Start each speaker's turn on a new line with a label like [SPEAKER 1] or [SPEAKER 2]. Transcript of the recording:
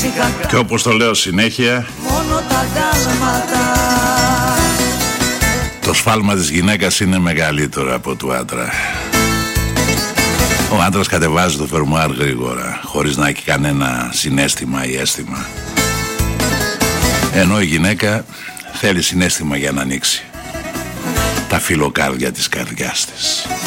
[SPEAKER 1] Και όπως το λέω συνέχεια,
[SPEAKER 2] μόνο τα γάλματα.
[SPEAKER 1] Το σφάλμα της γυναίκας είναι μεγαλύτερο από του άντρα. Ο άντρας κατεβάζει το φερμουάρ γρήγορα, χωρίς να έχει κανένα συναίσθημα ή αίσθημα. Ενώ η γυναίκα θέλει συναίσθημα για να ανοίξει τα φιλοκάρδια της καρδιάς της.